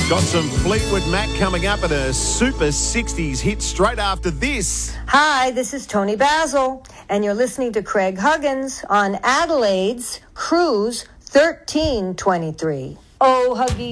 Got some Fleetwood Mac coming up and a super 60s hit straight after this. Hi, this is Tony Basil, and you're listening to Craig Huggins on Adelaide's Cruise 1323. Oh, Huggy.